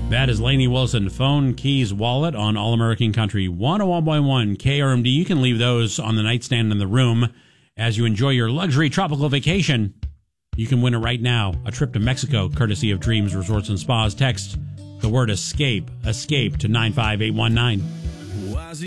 That is Lainey Wilson, Phone, Keys, Wallet on All American Country 101.1 KRMD. You can leave those on the nightstand in the room as you enjoy your luxury tropical vacation. You can win it right now. A trip to Mexico, courtesy of Dreams Resorts and Spas. Text the word escape to 95819.